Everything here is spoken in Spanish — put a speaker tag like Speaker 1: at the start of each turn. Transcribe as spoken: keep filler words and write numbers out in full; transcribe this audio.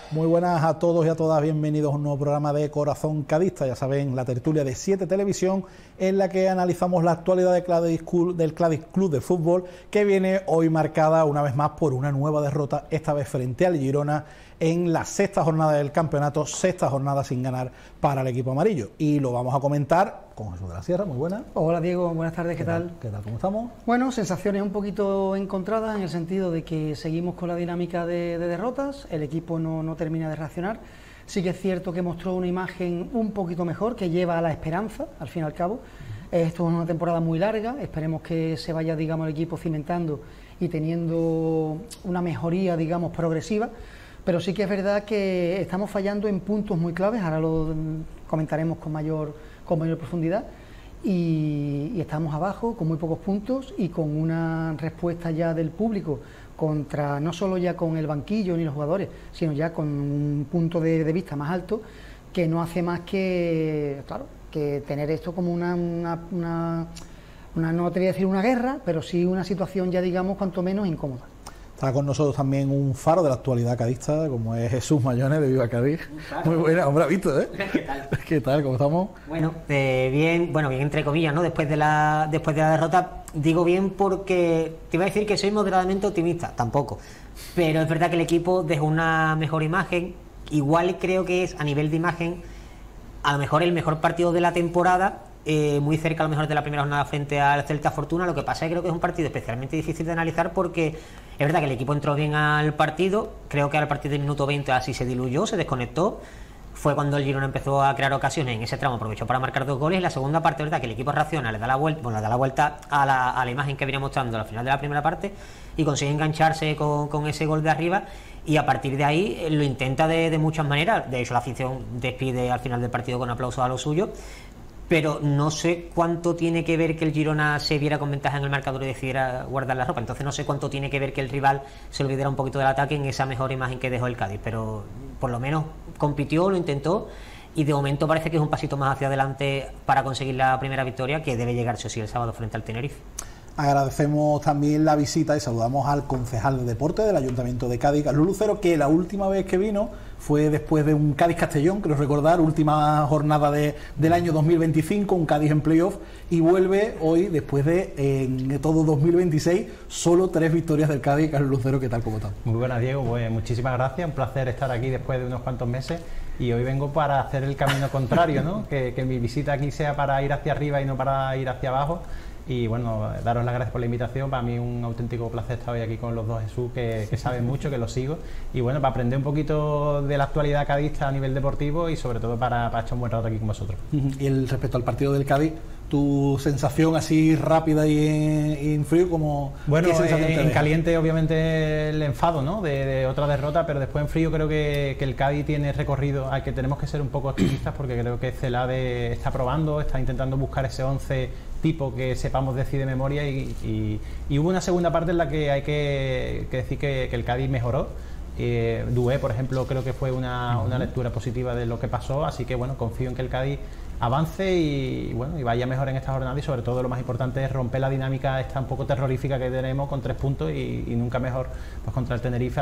Speaker 1: Muy buenas a todos y a todas, bienvenidos a un nuevo programa de Corazón Cadista, ya saben, la tertulia de siete Televisión, en la que analizamos la actualidad de Cádiz, del Cádiz Club de Fútbol, que viene hoy marcada una vez más por una nueva derrota, esta vez frente al Girona, en la sexta jornada del campeonato, sexta jornada sin ganar para el equipo amarillo. Y lo vamos a comentar con Jesús de la Sierra. Muy buenas.
Speaker 2: Hola Diego, buenas tardes, ¿qué, ¿Qué tal?
Speaker 1: tal? ¿Qué tal? ¿Cómo estamos?
Speaker 2: Bueno, sensaciones un poquito encontradas en el sentido de que seguimos con la dinámica de, de derrotas, el equipo no, no termina de reaccionar. Sí que es cierto que mostró una imagen un poquito mejor, que lleva a la esperanza, al fin y al cabo. Esto es una temporada muy larga, esperemos que se vaya, digamos, el equipo cimentando y teniendo una mejoría, digamos, progresiva. Pero sí que es verdad que estamos fallando en puntos muy claves, ahora lo comentaremos con mayor, con mayor profundidad, y, y estamos abajo con muy pocos puntos y con una respuesta ya del público contra, no solo ya con el banquillo ni los jugadores, sino ya con un punto de, de vista más alto, que no hace más que, claro, que tener esto como una, una, una, una, no te voy a decir una guerra, pero sí una situación ya, digamos, cuanto menos incómoda.
Speaker 1: Está con nosotros también un faro de la actualidad cadista, como es Jesús Mayones de Viva Cádiz. Muy buena, hombre, ¿ha visto, eh?
Speaker 3: ¿Qué tal?
Speaker 1: ¿Qué tal? ¿Cómo estamos?
Speaker 3: Bueno, eh, bien, bueno, bien entre comillas, ¿no? Después de la después de la derrota, digo bien porque te iba a decir que soy moderadamente optimista, tampoco. Pero es verdad que el equipo dejó una mejor imagen. Igual creo que es, a nivel de imagen, a lo mejor el mejor partido de la temporada. Eh, muy cerca a lo mejor de la primera jornada frente al Celta Fortuna. Lo que pasa es que creo que es un partido especialmente difícil de analizar porque es verdad que el equipo entró bien al partido, creo que al partir del minuto veinte así se diluyó, se desconectó, fue cuando el Girona empezó a crear ocasiones, en ese tramo aprovechó para marcar dos goles, y la segunda parte es verdad que el equipo reacciona, le da la vuelta, bueno, le da la vuelta a la, a la imagen que venía mostrando al final de la primera parte y consigue engancharse con, con ese gol de arriba, y a partir de ahí lo intenta de, de muchas maneras. De hecho la afición despide al final del partido con aplausos a lo suyo. Pero no sé cuánto tiene que ver que el Girona se viera con ventaja en el marcador y decidiera guardar la ropa. Entonces no sé cuánto tiene que ver que el rival se olvidara un poquito del ataque en esa mejor imagen que dejó el Cádiz. Pero por lo menos compitió, lo intentó, y de momento parece que es un pasito más hacia adelante para conseguir la primera victoria, que debe llegarse sí el sábado frente al Tenerife.
Speaker 1: Agradecemos también la visita y saludamos al concejal de deporte del Ayuntamiento de Cádiz, Carlos Lucero, que la última vez que vino fue después de un Cádiz-Castellón, creo recordar, última jornada de, del año dos mil veinticinco, un Cádiz en playoff, y vuelve hoy después de en todo dos mil veintiséis, solo tres victorias del Cádiz. Carlos Lucero, ¿qué tal? ¿Cómo estás?
Speaker 4: Muy buenas, Diego, pues muchísimas gracias, un placer estar aquí después de unos cuantos meses, y hoy vengo para hacer el camino contrario, ¿no? que, que mi visita aquí sea para ir hacia arriba y no para ir hacia abajo. Y bueno, daros las gracias por la invitación. Para mí es un auténtico placer estar hoy aquí con los dos Jesús, que, que saben mucho, que los sigo. Y bueno, para aprender un poquito de la actualidad cadista a nivel deportivo y sobre todo para, para echar un buen rato aquí con vosotros.
Speaker 1: Y el, respecto al partido del Cádiz, tu sensación así rápida y en, y en frío, como
Speaker 4: bueno, en, en caliente obviamente el enfado, ¿no? de, de otra derrota, pero después en frío creo que, que el Cádiz tiene recorrido, hay que tenemos que ser un poco optimistas porque creo que Celade está probando, está intentando buscar ese once tipo que sepamos decir de memoria, y, y, y hubo una segunda parte en la que hay que, que decir que, que el Cádiz mejoró. eh, Dué, por ejemplo, creo que fue una, una lectura positiva de lo que pasó, así que bueno, confío en que el Cádiz avance y bueno, y vaya mejor en esta jornada, y sobre todo lo más importante es romper la dinámica esta un poco terrorífica que tenemos con tres puntos y, y nunca mejor pues contra el Tenerife.